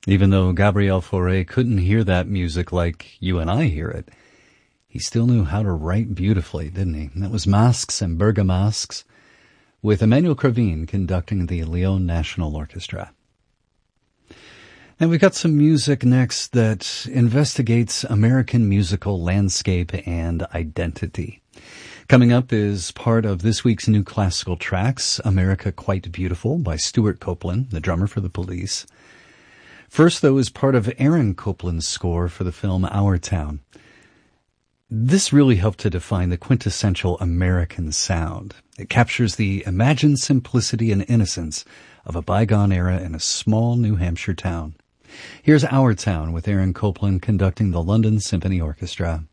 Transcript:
Even though Gabriel Fauré couldn't hear that music like you and I hear it, he still knew how to write beautifully, didn't he? And that was Masques and Bergamasques, with Emmanuel Cravin conducting the Lyon National Orchestra. And we've got some music next that investigates American musical landscape and identity. Coming up is part of this week's new classical tracks, America Quite Beautiful by Stuart Copeland, the drummer for the Police. First, though, is part of Aaron Copland's score for the film Our Town. This really helped to define the quintessential American sound. It captures the imagined simplicity and innocence of a bygone era in a small New Hampshire town. Here's Our Town with Aaron Copland conducting the London Symphony Orchestra.